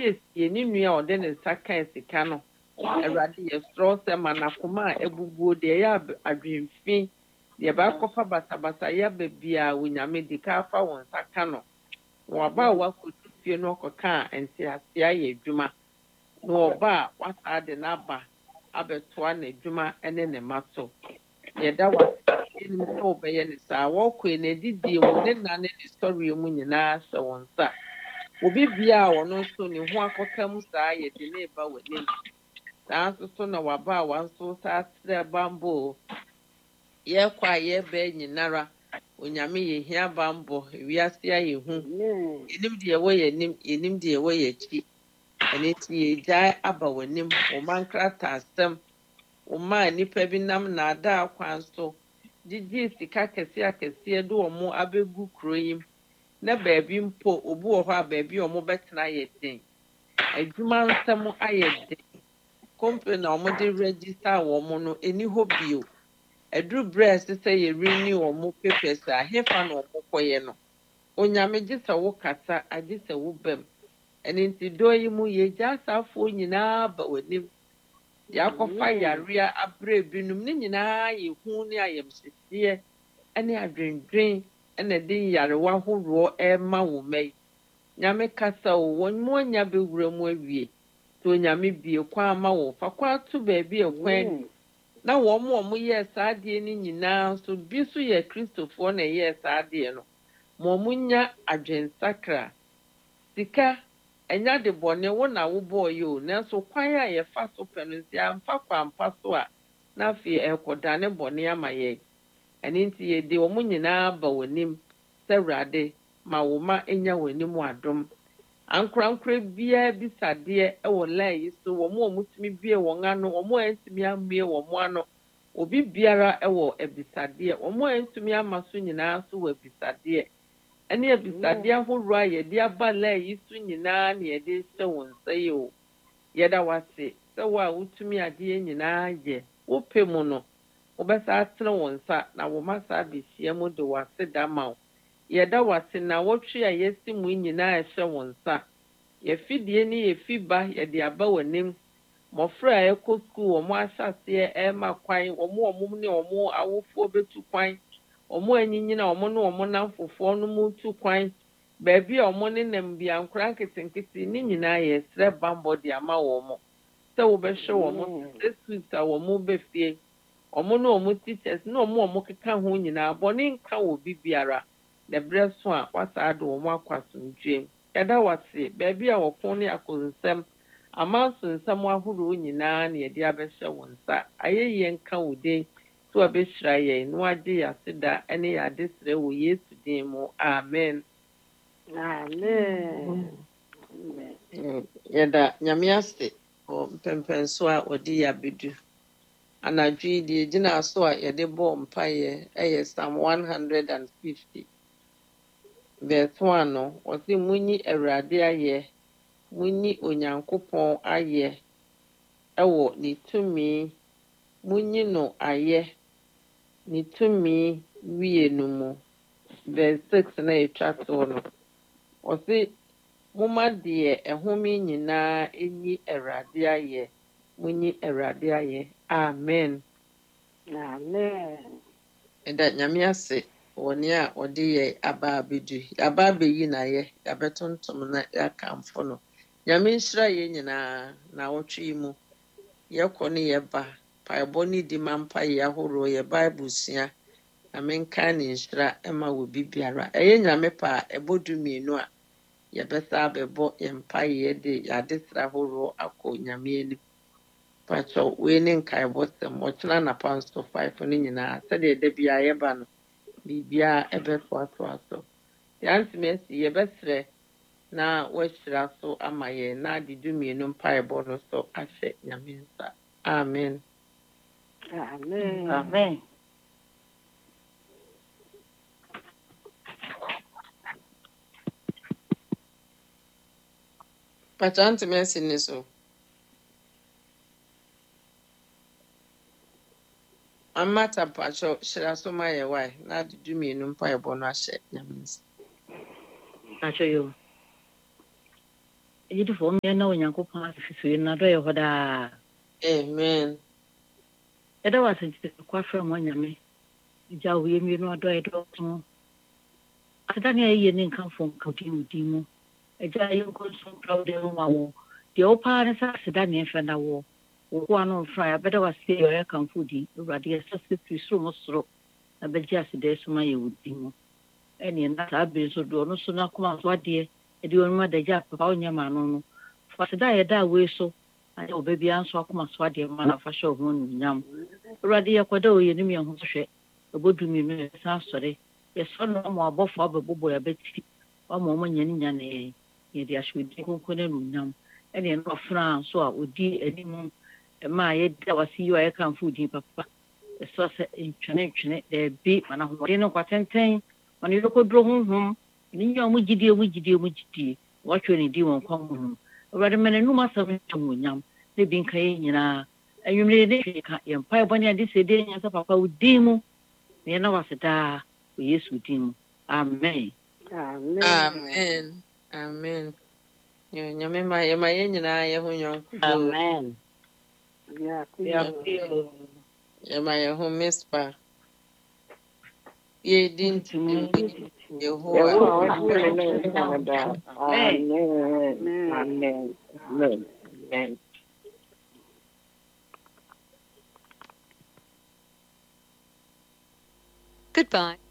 esiesie ne nua a ɔde ne nsa ka sika no Awurade yɛsorɔ sɛ ma n'akoma a ebubuo deɛ ɛyɛ adwemfi deɛ baakɔfa basabasa yɛ aba biara Onyame di ka afa wɔn nsa ka no na waba a wakɔtu fie no ɔkɔka a ntease ayɛ adwuma na ɔba a wasaa de n'aba abɛtoa n'adwuma ne ne mma so yɛda wase ɛnim sɛ wobɛyɛ ne saa wɔkɔ n'adidie mu ne nna ne ne sɔreɛ mu nyinaa hyɛ wɔn nsa obi bia a ɔno nso ne ho akɔka mu saa yɛde ne ba w'anim saa nso so na waba a wanso saa trɛ bambɔ yɛkɔ a yɛbɛɛ nyinara Onyame yɛhia bambɔ wiase ayɛ hu yɛnim deɛ ɛwɔ yɛnim yɛnim deɛ ɛwɔ yɛakyi ɛno nti yɛgyae aba w'anim wo ma nkrataa asɛm wo ma a nnipa bi nam nnaadaa kwan so gyegye sika kɛseɛ akɛseɛ de wɔn abɛgu kuro yi mu na baabi mpo obi wɔ hɔ a baabi a wɔn bɛtena yɛ den adwuma nsɛm ayɛ den company na wɔde register wɔn no ɛni hɔ bio aduru berɛ a ɛsɛ sɛ yɛreni wɔn papers a hefa na wɔn kɔyɛ no Onyame gye sɛ wo kasa agye sɛ wo bam ɛno nti dɔɔ yi mu yɛgya asaafoɔ nyinaa ba w'anim de akɔfa yarea abrɛ binom ne nyinaa yɛ hu ne ayamhyehyeɛ ne adwendwen na de yarewa ahoroɔ ɛrema wo mma yi Nyame kasa o wɔn mu anya bɛwura mu awie nti Onyame bie kwan ama wo fa kwan to baabi a kwan na wɔn a wɔyɛɛ saa adeɛ no nyinaa nso bi nso yɛ kristofoɔ na ɛyɛɛ saa adeɛ no ma wɔn nya adwensakra sika ɛnya de bɔne wo na wobɔɔ yi o nanso kwan a yɛfa so pɛ no nti amfa kwampa so a na afei ɛkɔdane bɔne ama yɛn ɛno nti yɛde wɔn nyinaa ba w'anim sɛ Awurade ma wo ma nya w'anim adom ankorankora biara bisadeɛ wɔ line yi so wɔn a wɔtumi bie wɔn ano wɔn a ntumi amue wɔn ano obi biara wɔ abisadeɛ wɔn a ntumi ama so nyinaa so wɔ abisadeɛ ɛne abisadeɛ ahorow a yɛde aba line yi so nyinaa na yɛde hyɛ wɔn nsa yi o yɛda wase sɛ wo a wotumi adeɛ nyinaa yɛ wopɛ mu no wobɛsa atene wɔn nsa na wo ma saa abɛhyia mu de wase da ma wo yɛda wase na wɔtwe a yɛsi mu nyinaa ɛhyɛ wɔn nsa yɛfidie ne yɛfiba yɛde aba w'anim mmɔfra a ɛkɔ sukuu wɔn ahyɛseɛ ɛrema kwan wɔn ne wɔn awofoɔ bɛtu kwan wɔn anyinyina wɔn ne wɔn namfofoɔ no mu tu kwan baabi a wɔn ne nam bi ankora nketenkete ne nyinaa yɛsrɛ bambɔ de ama wɔn sɛ wobɛhwɛ wɔn sɛ suit a wɔn bɛfie wɔn ne wɔn teachers ne wɔn keka ho nyinaa bɔne nka wɔ bi biara na berɛ so a wasaa de wɔn akɔ asomdwem yɛda wase baabi a wɔko ne akɔnsɛm amansonsɛm ahorow nyinaa na yɛde abɛhyɛ wɔn nsa ayɛyie nka wo din sɛ wɔbɛhyira yɛn na wagye yɛ aseda ne yɛ adesrɛ wɔ Yesu din mu amen yɛda Nyame ase wɔ mpɛmpɛnso a wɔde yɛ abɛdu anadwo yi deɛ gyina so a yɛde bɔ mpaeɛ ɛyɛ Psalm 150 verse 1 no wɔse munyi Awurade ayɛ munyi Onyankopɔn ayɛ ɛwɔ ne tumi munyi no ayɛ ne tumi wie no mu verse 6 na yɛtwa so no wɔse momma deɛ ɛhome nyinaa enyi Awurade ayɛ munyi Awurade ayɛ amen ɛda Nyame ase wɔ nea a ɔde yɛ aba abɛdu aba abɛyi na yɛ yɛabɛtontom na yɛakamfo no Nyame nhyira yɛn nyinaa na wɔtwe yi mu yɛkɔ ne yɛba paebɔ ne di ma mpaeɛ ahorow yɛ Bible sua Nyame nka ne nhyira ma wɔ bi biara ɛyɛ Nyame pa a ɛbɔ 12 a yɛbɛsa abɛbɔ yɛn mpaeɛ de yɛadesrɛ ahorow akɔ Nyame anim patro wei ne nkaebɔsɛm ɔkyena anapa nso 5 no nyinaa sɛdeɛ da biara yɛba no biribiara ɛbɛtoatoa so yɛantumi asi yɛbɛsrɛ na wɔahyira so ama yɛn na ade 12 mpaebɔ no so ahyɛ Nyame nsa amen amen patro antumi asi ne so amata patro hyira so ma yɛ wae na ade 12 mpaebɔ no ahyɛ Nyame nsa Acho yo. Yidi for me na Onyankopɔn asisi na do ye hoda. Amen. Eda wase kwa fra mo nyame. Ja wo yemi no do ye do so. Aseda ne ye ne nkanfo nkodi udi mu. Eja ye nkonso proud de mo wo. De opa ne sa aseda ne fa na wo. Wo ano fra ya beda wase ye kanfo di. Urade ye sase fisuro mo soro. Na beji aseda suma ye udi mu. Eni na ta be so do no so na kuma so ade. Edi onuma da ja papa onyama no no. Fasida ye da we so. Aye obabi anso akoma so ade ma na fa show ho nyam. Urade ye kwada oye ni me ho hwe. Obodu mi no sa sore. Ye so no mo abofo abebobo ya beti. Wa mo mo nyani nyane ye dia hwedi konkone no nyam. Eni no fra so a odi anim ma ye da wasi yo ye kan food papa. So se twene de bi mana ho de no kwatenten. Oni lokodro honhom. Ni nya mo gidie. Wa twe ni di won kwam ho. Urade mene no masam nyam. Ne bi nka ye nyina. Anwumre ne ka ye mpa bɔne ade se de nya sa papa udi mu. Ne na waseda o Yesu din. Amen. Amen. Amen. Nyame ma ye nyina ye ho nyonko. Amen. Yeah, Ye ma ye ho mispa. Ye din Yehovah. Amen. Goodbye.